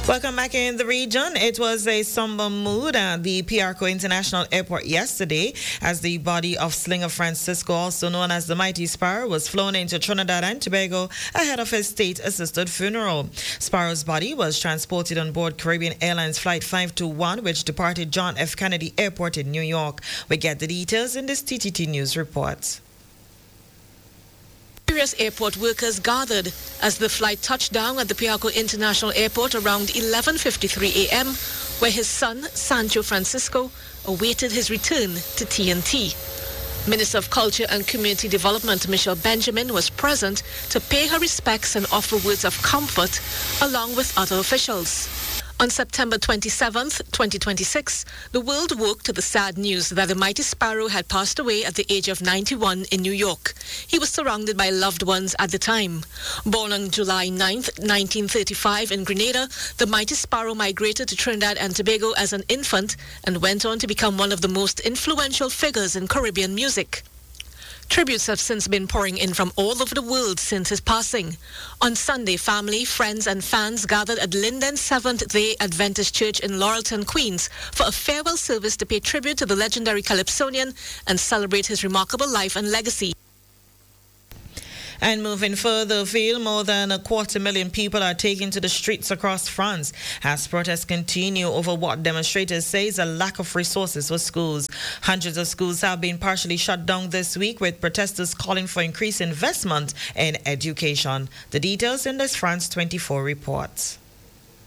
Welcome back in the region. It was a somber mood at the Piarco International Airport yesterday as the body of Slinger Francisco, also known as the Mighty Sparrow, was flown into Trinidad and Tobago ahead of his state-assisted funeral. Sparrow's body was transported on board Caribbean Airlines Flight 521, which departed John F. Kennedy Airport in New York. We get the details in this TTT News report. Various airport workers gathered as the flight touched down at the Piarco International Airport around 11:53 a.m., where his son, Sancho Francisco, awaited his return to TNT. Minister of Culture and Community Development Michelle Benjamin was present to pay her respects and offer words of comfort along with other officials. On September 27, 2026, the world woke to the sad news that the Mighty Sparrow had passed away at the age of 91 in New York. He was surrounded by loved ones at the time. Born on July 9, 1935 in Grenada, the Mighty Sparrow migrated to Trinidad and Tobago as an infant and went on to become one of the most influential figures in Caribbean music. Tributes have since been pouring in from all over the world since his passing. On Sunday, family, friends and fans gathered at Linden Seventh-day Adventist Church in Laurelton, Queens for a farewell service to pay tribute to the legendary Calypsonian and celebrate his remarkable life and legacy. And moving further afield, more than 250,000 people are taking to the streets across France as protests continue over what demonstrators say is a lack of resources for schools. Hundreds of schools have been partially shut down this week, with protesters calling for increased investment in education. The details in this France 24 report.